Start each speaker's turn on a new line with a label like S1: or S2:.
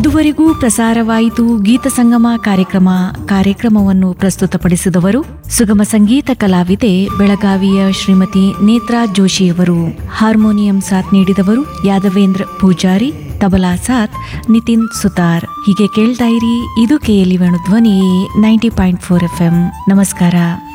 S1: ಇದುವರೆಗೂ ಪ್ರಸಾರವಾಯಿತು ಗೀತ ಸಂಗಮ ಕಾರ್ಯಕ್ರಮವನ್ನು ಪ್ರಸ್ತುತಪಡಿಸಿದವರು ಸುಗಮ ಸಂಗೀತ ಕಲಾವಿದೆ ಬೆಳಗಾವಿಯ ಶ್ರೀಮತಿ ನೇತ್ರಾ ಜೋಶಿಯವರು. ಹಾರ್ಮೋನಿಯಂ ಸಾಥ್ ನೀಡಿದವರು ಯಾದವೇಂದ್ರ ಪೂಜಾರಿ, ತಬಲಾ ಸಾಥ್ ನಿತಿನ್ ಸುತಾರ್. ಹೀಗೆ ಕೇಳ್ತಾ ಇರಿ, ಇದು KLE ವೇಣು ಧ್ವನಿ 90.4 FM. ನಮಸ್ಕಾರ.